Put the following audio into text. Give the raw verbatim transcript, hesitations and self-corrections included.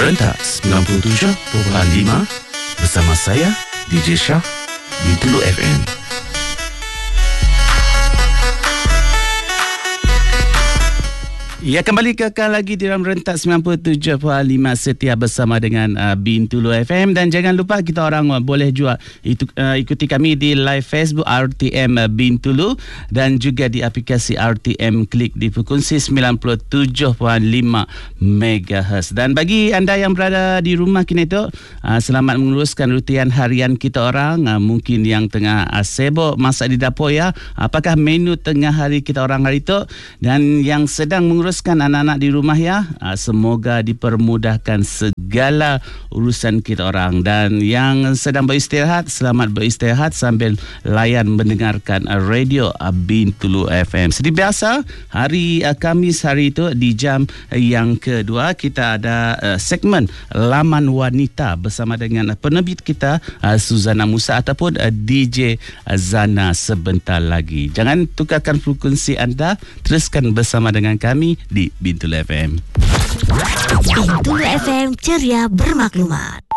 Rentak sembilan puluh tujuh perpuluhan lima bersama saya D J Shah Bintulu F M. Ya, kembali kekal lagi di dalam Rentak sembilan puluh tujuh perpuluhan lima setia bersama dengan uh, Bintulu F M. Dan jangan lupa kita orang uh, boleh juga itu, uh, ikuti kami di live Facebook R T M uh, Bintulu dan juga di aplikasi R T M Klik di frekuensi sembilan puluh tujuh perpuluhan lima megahertz. Dan bagi anda yang berada di rumah kini tu, uh, selamat menguruskan rutian harian kita orang. Uh, mungkin yang tengah uh, sibuk masak di dapur ya. Apakah menu tengah hari kita orang hari itu? Dan yang sedang mengurus anak-anak di rumah ya, semoga dipermudahkan segala urusan kita orang. Dan yang sedang beristirahat, selamat beristirahat sambil layan mendengarkan radio Bintulu F M. Seperti biasa, hari Khamis hari itu di jam yang kedua kita ada segmen Laman Wanita bersama dengan penerbit kita Suzana Musa ataupun D J Zana sebentar lagi. Jangan tukarkan frekuensi anda, teruskan bersama dengan kami di Bintulu F M. Bintulu F M, ceria bermaklumat.